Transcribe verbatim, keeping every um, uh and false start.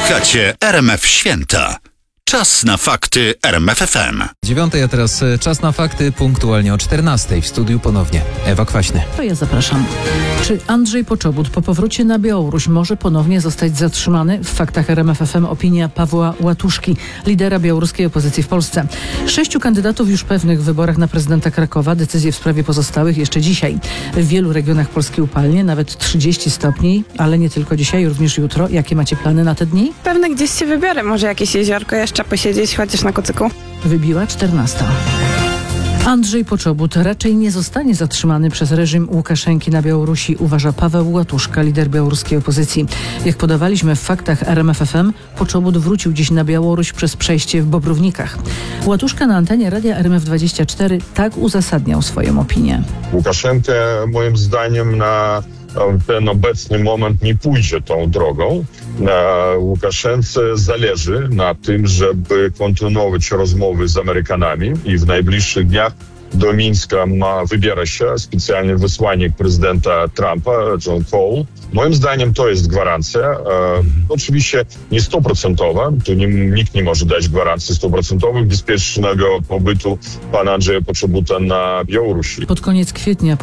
Słuchacie R M F Święta. Czas na fakty R M F F M. Dziewiątej, a teraz czas na fakty punktualnie o czternastej. W studiu ponownie Ewa Kwaśny. To ja zapraszam. Czy Andrzej Poczobut po powrocie na Białoruś może ponownie zostać zatrzymany? W faktach R M F F M opinia Pawła Łatuszki, lidera białoruskiej opozycji w Polsce. Sześciu kandydatów już pewnych w wyborach na prezydenta Krakowa. Decyzje w sprawie pozostałych jeszcze dzisiaj. W wielu regionach Polski upalnie, nawet trzydzieści stopni, ale nie tylko dzisiaj, również jutro. Jakie macie plany na te dni? Pewnie gdzieś się wybiorę, może jakieś jeziorko jeszcze posiedzieć, chociaż na kucyku. Wybiła czternasta. Andrzej Poczobut raczej nie zostanie zatrzymany przez reżim Łukaszenki na Białorusi, uważa Paweł Łatuszka, lider białoruskiej opozycji. Jak podawaliśmy w faktach R M F F M, Poczobut wrócił dziś na Białoruś przez przejście w Bobrównikach. Łatuszka na antenie Radia R M F dwadzieścia cztery tak uzasadniał swoją opinię. Łukaszenka moim zdaniem na ten obecny moment nie pójdzie tą drogą. Łukaszence zależy na tym, żeby kontynuować rozmowy z Amerykanami i w najbliższych dniach do Mińska ma wybiera się specjalny wysłannik prezydenta Trumpa, John Cole. Moim zdaniem to jest gwarancja. E, oczywiście nie stuprocentowa, tu nie, nikt nie może dać gwarancji stuprocentowej bezpiecznego pobytu pana Andrzeja Poczobuta na Białorusi. Pod koniec kwietnia